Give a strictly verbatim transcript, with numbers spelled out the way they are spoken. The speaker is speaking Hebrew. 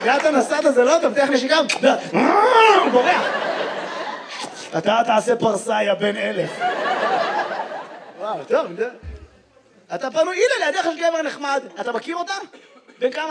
אתה נסעת זה לא, אתה פתח נשיקה, הוא בורח. אתה תעשה פרסה, יא בן אלף. וואו, טוב, אתה פנוי, הנה לידיך יש גבר נחמד, אתה מכיר אותה? בן כמה